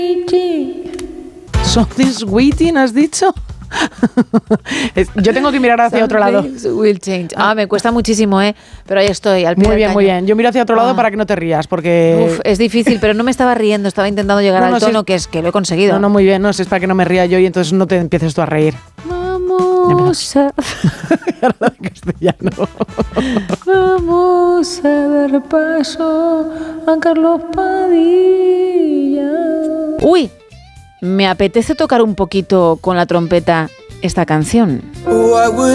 Something's waiting, ¿has dicho? Yo tengo que mirar hacia otro lado. Will change. Me cuesta muchísimo, pero ahí estoy, al pie del cañón. Muy bien. Yo miro hacia otro lado para que no te rías, porque... Es difícil, pero no me estaba riendo, estaba intentando llegar al tono que lo he conseguido. No, muy bien, no, es para que no me ría yo y entonces no te empieces tú a reír. Vamos a... Ahora de castellano. Vamos a dar paso a Carlos Padilla. Uy, me apetece tocar un poquito con la trompeta esta canción.